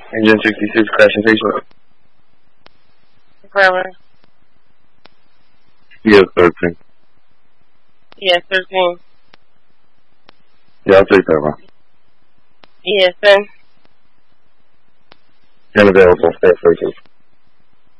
Engine 66, crashing Facebook. Grammar. Yes, 13. Yes, 13. Yeah, I'll take that one. Yes, sir. Unavailable, stay 13.